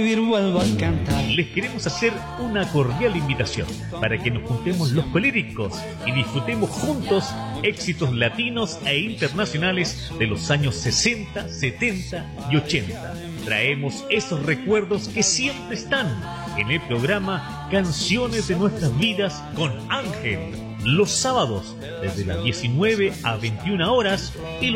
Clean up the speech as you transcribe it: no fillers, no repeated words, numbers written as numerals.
Vuelvo a cantar. Les queremos hacer una cordial invitación para que nos juntemos los colíricos y disfrutemos juntos éxitos latinos e internacionales de los años 60, 70 y 80. Traemos esos recuerdos que siempre están en el programa Canciones de Nuestras Vidas con Ángel, los sábados desde las 19 a 21 horas y